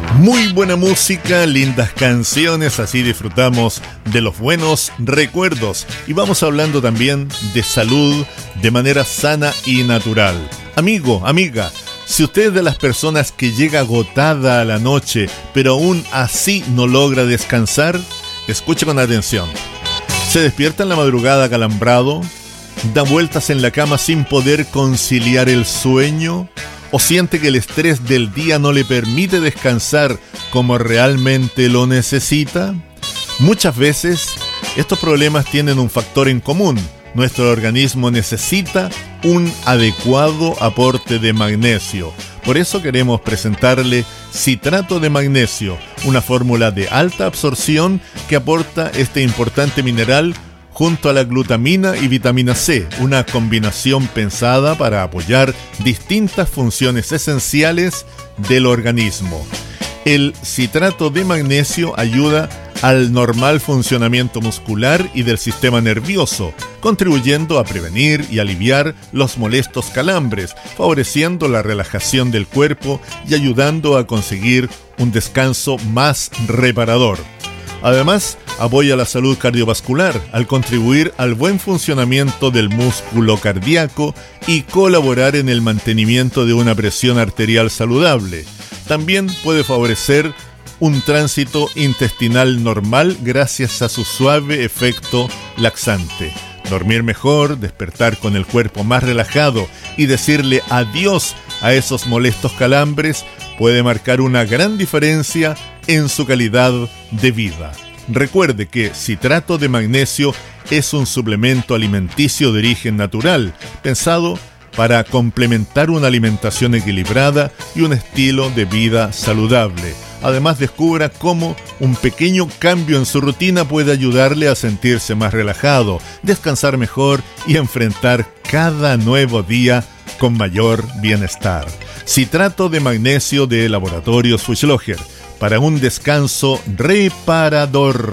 Muy buena música, lindas canciones, así disfrutamos de los buenos recuerdos. Y vamos hablando también de salud de manera sana y natural. Amigo, amiga, si usted es de las personas que llega agotada a la noche, pero aún así no logra descansar, escuche con atención. ¿Se despierta en la madrugada acalambrado? ¿Da vueltas en la cama sin poder conciliar el sueño? ¿O siente que el estrés del día no le permite descansar como realmente lo necesita? Muchas veces, estos problemas tienen un factor en común. Nuestro organismo necesita un adecuado aporte de magnesio. Por eso queremos presentarle citrato de magnesio, una fórmula de alta absorción que aporta este importante mineral junto a la glutamina y vitamina C, una combinación pensada para apoyar distintas funciones esenciales del organismo. El citrato de magnesio ayuda al normal funcionamiento muscular y del sistema nervioso, contribuyendo a prevenir y aliviar los molestos calambres, favoreciendo la relajación del cuerpo y ayudando a conseguir un descanso más reparador. Además, apoya la salud cardiovascular al contribuir al buen funcionamiento del músculo cardíaco y colaborar en el mantenimiento de una presión arterial saludable. También puede favorecer un tránsito intestinal normal gracias a su suave efecto laxante. Dormir mejor, despertar con el cuerpo más relajado y decirle adiós a esos molestos calambres puede marcar una gran diferencia en su calidad de vida. Recuerde que citrato de magnesio es un suplemento alimenticio de origen natural, pensado para complementar una alimentación equilibrada y un estilo de vida saludable. Además, descubra cómo un pequeño cambio en su rutina puede ayudarle a sentirse más relajado, descansar mejor y enfrentar cada nuevo día con mayor bienestar. Citrato de magnesio de Laboratorios Fuchsloger, para un descanso reparador.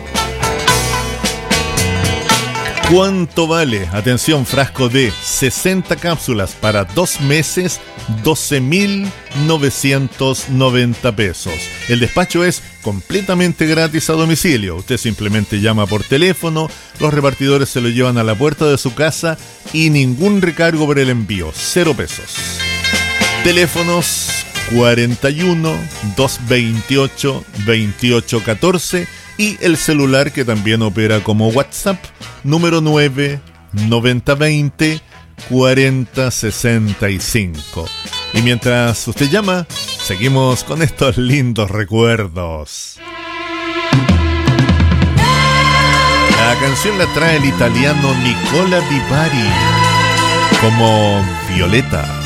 ¿Cuánto vale? Atención, frasco de 60 cápsulas para 2 meses, 12.990 pesos. El despacho es completamente gratis a domicilio. Usted simplemente llama por teléfono, los repartidores se lo llevan a la puerta de su casa y ningún recargo por el envío, 0 pesos. Teléfonos 41 228 2814 y el celular que también opera como WhatsApp, número 9 9020 4065. Y mientras usted llama, seguimos con estos lindos recuerdos. La canción la trae el italiano Nicola Di Bari como Violeta.